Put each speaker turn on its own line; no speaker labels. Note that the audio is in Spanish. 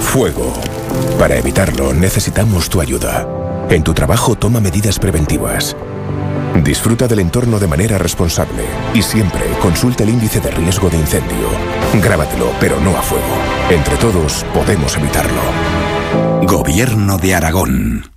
Fuego. Para evitarlo, necesitamos tu ayuda. En tu trabajo, toma medidas preventivas. Disfruta del entorno de manera responsable y siempre consulta el índice de riesgo de incendio. Grábatelo, pero no a fuego. Entre todos podemos evitarlo.
Gobierno de Aragón.